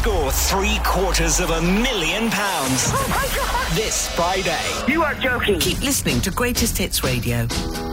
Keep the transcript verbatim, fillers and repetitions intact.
score three quarters of a million pounds. Oh, my God. This Friday. You are joking. Keep listening to Greatest Hits Radio.